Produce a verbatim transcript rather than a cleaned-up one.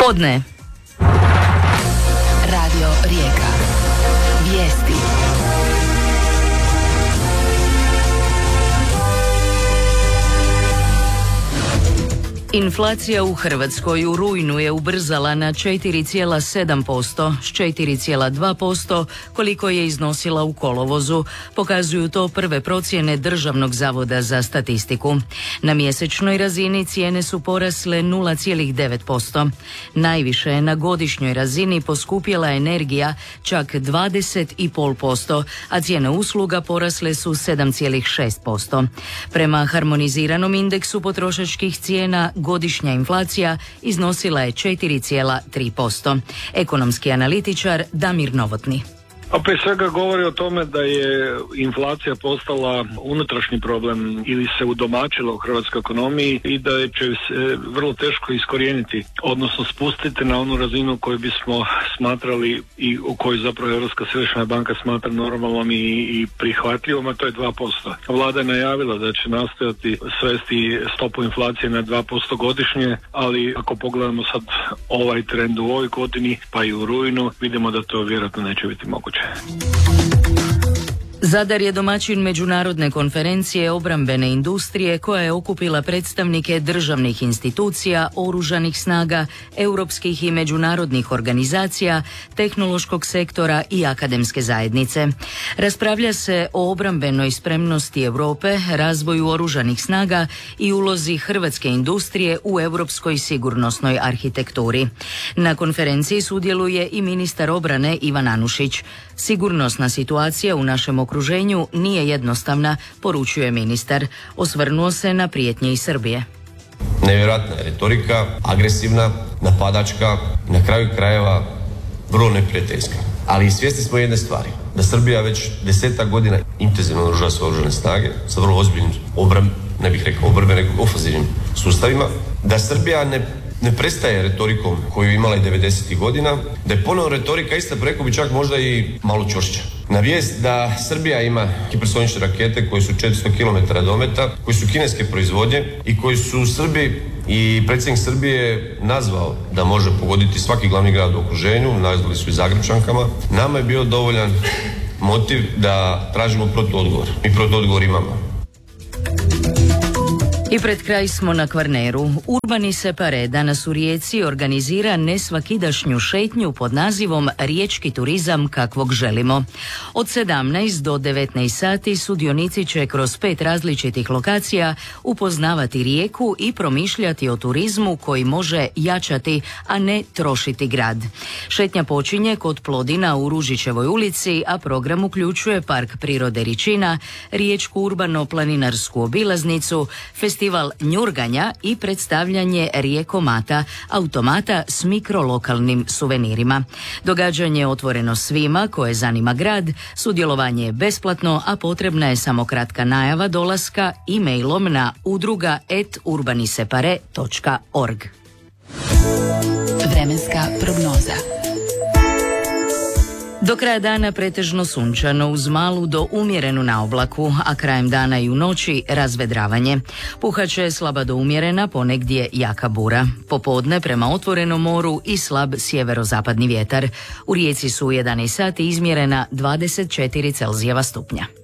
Podne. Radio Rijeka. Vijesti. Inflacija u Hrvatskoj u rujnu je ubrzala na četiri zarez sedam posto s četiri zarez dva posto koliko je iznosila u kolovozu, pokazuju to prve procjene Državnog zavoda za statistiku. Na mjesečnoj razini cijene su porasle nula zarez devet posto. Najviše je na godišnjoj razini poskupjela energija čak dvadeset zarez pet posto, a cijene usluga porasle su sedam zarez šest posto. Prema harmoniziranom indeksu potrošačkih cijena godišnja inflacija iznosila je četiri zarez tri posto. Ekonomski analitičar Damir Novotni. A prije svega govori o tome da je inflacija postala unutrašnji problem ili se udomačila u hrvatskoj ekonomiji i da će se vrlo teško iskorijeniti, odnosno spustiti na onu razinu koju bismo smatrali i u kojoj zapravo Europska središnja banka smatra normalnom i, i prihvatljivom, a to je dva posto. Vlada je najavila da će nastojati svesti stopu inflacije na dva posto godišnje, ali ako pogledamo sad ovaj trend u ovoj godini pa i u rujnu, vidimo da to vjerojatno neće biti moguće. Zadar je domaćin međunarodne konferencije obrambene industrije koja je okupila predstavnike državnih institucija, oružanih snaga, europskih i međunarodnih organizacija, tehnološkog sektora i akademske zajednice. Raspravlja se o obrambenoj spremnosti Europe, razvoju oružanih snaga i ulozi hrvatske industrije u europskoj sigurnosnoj arhitekturi. Na konferenciji sudjeluje i ministar obrane Ivan Anušić. Sigurnosna situacija u našem okruženju nije jednostavna, poručuje ministar. Osvrnuo se na prijetnje iz Srbije. Nevjerojatna je retorika, agresivna, napadačka, na kraju krajeva vrlo neprijateljska. Ali svjesni smo jedne stvari, da Srbija već desetak godina intenzivno naoružava svoje oružane snage sa vrlo ozbiljnim obram, ne bih rekao obrbe, nego ofenzivnim sustavima, da Srbija ne ne prestaje retorikom koju je imala i devedesetih godina, da je ponovno retorika ista, preko bi čak možda i malo čvršća. Na vijest da Srbija ima hipersonične rakete koje su četiristo kilometara dometa, koje su kineske proizvodnje i koji su Srbi i predsjednik Srbije nazvao da može pogoditi svaki glavni grad u okruženju, nazvali su i Zagrepčankama, nama je bio dovoljan motiv da tražimo protuodgovor. Mi protuodgovor imamo. I pred kraj smo na Kvarneru. Urbani Separe danas u Rijeci organizira nesvakidašnju šetnju pod nazivom Riječki turizam kakvog želimo. Od sedamnaest do devetnaest sati sudionici će kroz pet različitih lokacija upoznavati Rijeku i promišljati o turizmu koji može jačati, a ne trošiti grad. Šetnja počinje kod Plodina u Ružićevoj ulici, a program uključuje Park prirode Ričina, Riječku urbano-planinarsku obilaznicu, festival njurganja i predstavljanje rijekomata, automata s mikrolokalnim suvenirima. Događanje je otvoreno svima koje zanima grad, sudjelovanje je besplatno, a potrebna je samo kratka najava dolaska e-mailom na udruga et urbanisepare točka org. Vremenska prognoza. Do kraja dana pretežno sunčano uz malu do umjerenu naoblaku, a krajem dana i u noći razvedravanje. Puhaće slaba do umjerena, ponegdje jaka bura. Popodne prema otvorenom moru i slab sjeverozapadni vjetar. U Rijeci su u jedanaest sati izmjerena dvadeset četiri Celzijeva stupnja.